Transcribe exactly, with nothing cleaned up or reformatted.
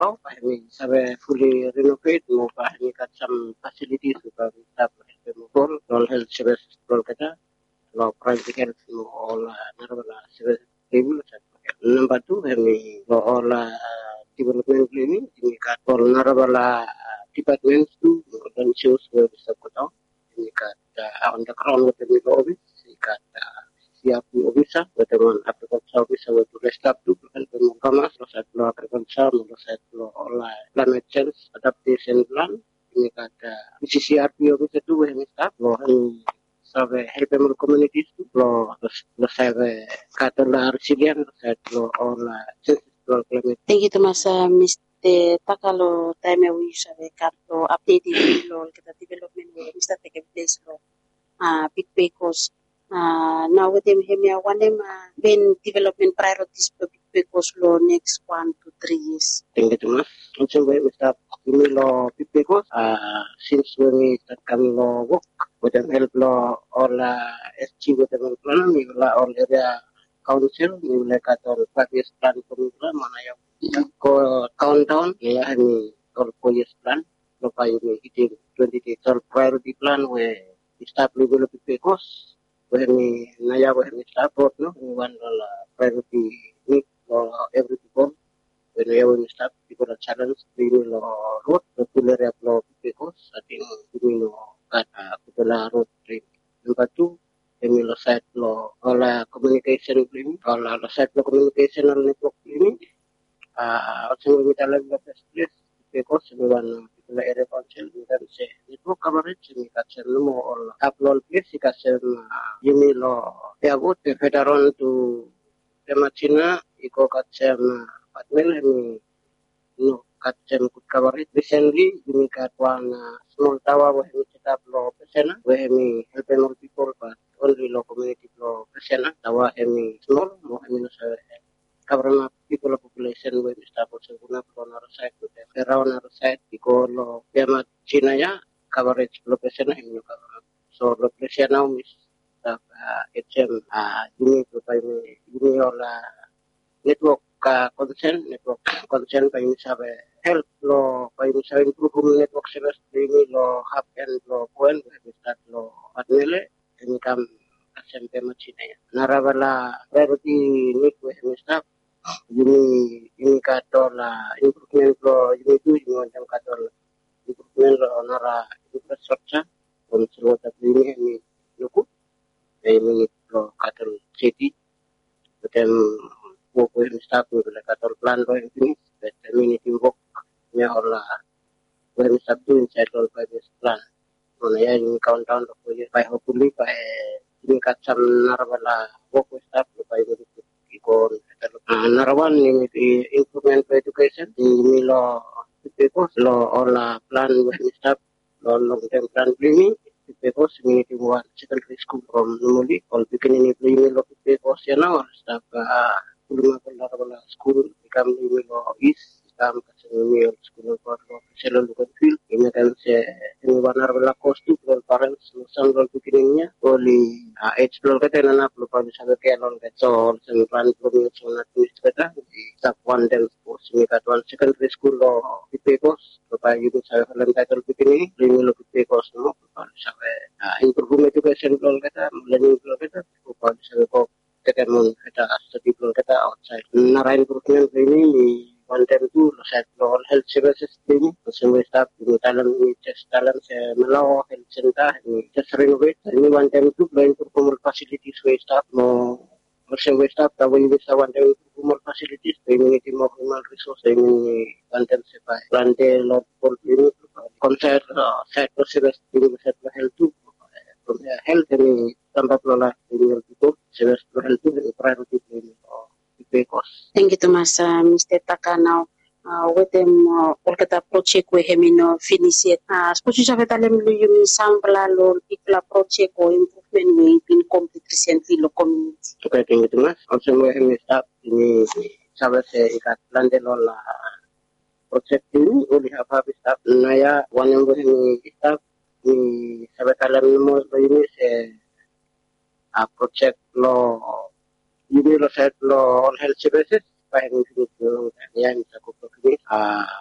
now. I mean, have fully renovate, mo pa ni kat some facilities to start mo all health services all kata, lo private health mo all narabala services table. Number two, kami lo all development planning, ini kat all narabala departments tu dan shows where bisa kota, ini kat on the ground with the office, ini kat siap bisa dengan agriculture bisa untuk restart tu kan pemakaman proses lo agriculture proses lo olah climate change adaptation plan ini kata C C R P bisa tu yang start lo sabe help them communities tu lo lo sabe kata la resilient lo olah lo climate. Thank you Thomas uh, Mister Takalo time we sabe kato update lo kita development we Mister take place lo ah big because Uh, now with them here, one them uh, been development priorities because law next one to three years. Thank you too much. Also, we start doing law because uh, since when we start coming law work with them help law all uh, S G with them plan, we will all area council, we will like at all five years plan for me plan, mana yang ko countdown, ya ini all four years plan, lepas ini itu twenty days all priority plan we start level because. When we naya when we start work, no, we want all uh, priority need for every people. When we when we start, people are challenged. We will uh, road the full area of because I think we will cut uh, the road trip. Number two, we will set law all uh, communication planning, all uh, set the communication and network planning. Uh, also we will tell them the best place because we want. La area council we can say network coverage we can say no more upload place we can say yumi lo ya go te federal to the machina iko kacem patmel ni no kacem good coverage recently yumi kat one small tower we set up lo pesena we mi help more people but only lo community lo pesena tawa emi small mo emi no sa covering up people of population when we start also guna on our side to the around our side because lo pema China ya coverage location in you cover so location now is uh, H M uh ini to by ini all network uh, concern network concern by ini sabe help lo by ini sabe improve network service ini lo hub and lo point we start lo admele income SMP China ya narabala priority need we start ini ini kata la improvement lo ini tu ini macam kata la improvement lo nara infrastructure untuk tapi ini ini luku ini lo kata city macam buku yang start tu le kata plan lo ini community work nya olah when start tu inside all five years plan mana ya ini countdown lo by hopefully by ini kata nara work start by ikon uh, narawan ni improvement for education ini lo because lo ola plan when start lo long term plan planning because community one secondary school from normally all beginning planning lo because ya now staff uh lima puluh school become lo is become kasih school for lo selalu lo feel ini kan se ini warna bela cost to parents sang lo beginningnya oli uh, explore kata nana perlu pada sahaja kelon kacau semplan perlu sunat tulis kata step one dan course ini kata secondary school lo because lepas itu saya kalian kata begini lima lo because no pada sahaja improve education lo kata learning lo kata pada sahaja kok kata mon kata study lo kata outside narain improvement ini one time tu set lo health services ini semua staff ini talent ini just talent saya melau health center ini just renovate ini one time tu plan performal facilities we staff mo semua staff tahu ini bisa one time performal facilities community mo human resource ini one time sepai plantai lo for ini concert set services ini set health tu health ini tambah pelola ini itu service health tu priority ini because thank you Thomas uh, Mister Takana uh, with them uh, all kata project we hemino finish it uh, spochu sa vetalem lu yumi sambla lo ikla project o improvement we been complete recently lo community okay thank you Thomas also we hemi start ini sabe se ikat lande lo la project ini uli apa staff naya one yang ini staff ni sabe talam mo ini se a project lo ini lo set lo health services pahingi video yan sa kupo kini. Ah